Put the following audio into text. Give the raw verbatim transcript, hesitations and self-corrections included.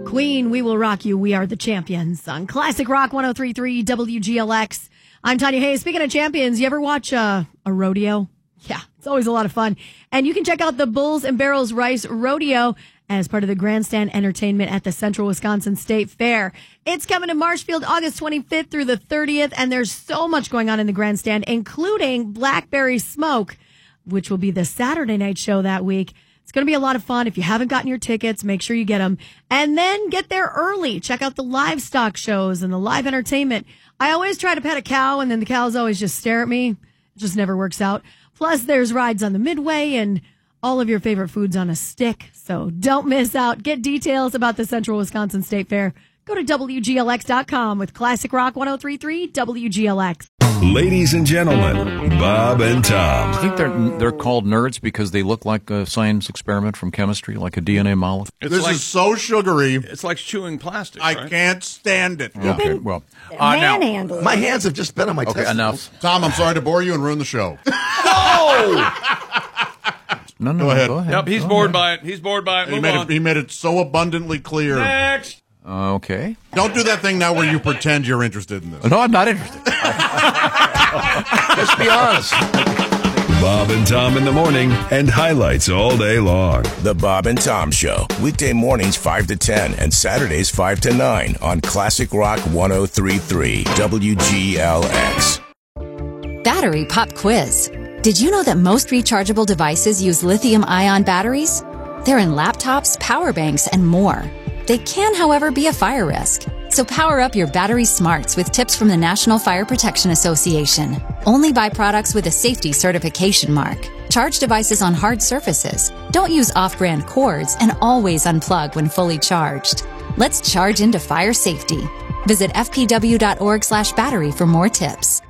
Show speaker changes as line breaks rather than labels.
Queen, We Will Rock You. We are the champions on Classic Rock one oh three point three W G L X. I'm Tanya Hayes. Speaking of champions, you ever watch uh, a rodeo? Yeah, it's always a lot of fun. And you can check out the Bulls and Barrels Rice Rodeo as part of the Grandstand Entertainment at the Central Wisconsin State Fair. It's coming to Marshfield August twenty-fifth through the thirtieth, and there's so much going on in the Grandstand, including Blackberry Smoke, which will be the Saturday night show that week. It's going to be a lot of fun. If you haven't gotten your tickets, make sure you get them. And then get there early. Check out the livestock shows and the live entertainment. I always try to pet a cow, and then the cows always just stare at me. It just never works out. Plus, there's rides on the Midway and all of your favorite foods on a stick. So don't miss out. Get details about the Central Wisconsin State Fair. Go to W G L X dot com with Classic Rock one oh three point three W G L X.
Ladies and gentlemen, Bob and Tom.
I think they're they're called nerds because they look like a science experiment from chemistry, like a D N A molecule.
It's
this
like,
is so sugary.
It's like chewing plastic.
I
right?
can't stand it.
Okay, well, uh, now,
Manhandle.
My hands have just been on my
okay,
testicles.
enough.
Tom, I'm sorry to bore you and ruin the show.
No, no,
Go ahead.
Go ahead.
Yep, he's
Go
bored
ahead.
by it. He's bored by it.
he,
Move
made
on.
it he made it so abundantly clear.
Next.
Uh, okay.
Don't do that thing now where you pretend you're interested in this.
No, I'm not interested.
Just be honest.
Bob and Tom in the morning and highlights all day long.
The Bob and Tom Show, weekday mornings five to ten and Saturdays five to nine on Classic Rock one oh three point three W G L X.
Battery Pop Quiz. Did you know that most rechargeable devices use lithium-ion batteries? They're in laptops, power banks, and more. They can, however, be a fire risk. So power up your battery smarts with tips from the National Fire Protection Association. Only buy products with a safety certification mark. Charge devices on hard surfaces. Don't use off-brand cords, and always unplug when fully charged. Let's charge into fire safety. Visit f p w dot org slash battery for more tips.